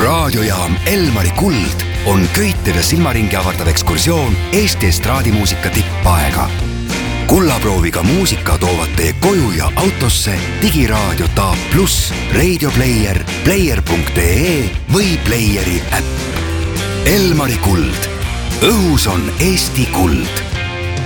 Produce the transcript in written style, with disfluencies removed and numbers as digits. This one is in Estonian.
raadiojaam Elmari Kuld on köitede silmaringi avardav ekskursioon Eesti estraadimuusika tippaega. Kullaprooviga muusika toovad teie koju ja autosse digiraadio Taab Plus, Radio Player, player.ee või Playeri äpp. Elmari Kuld. Õhus on Eesti kuld.